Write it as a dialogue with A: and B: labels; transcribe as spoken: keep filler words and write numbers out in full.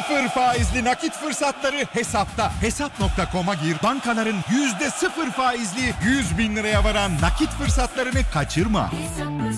A: Sıfır faizli nakit fırsatları Hesap'ta. Hesap nokta com'a gir. Bankaların yüzde sıfır faizli yüz bin liraya varan nakit fırsatlarını kaçırma.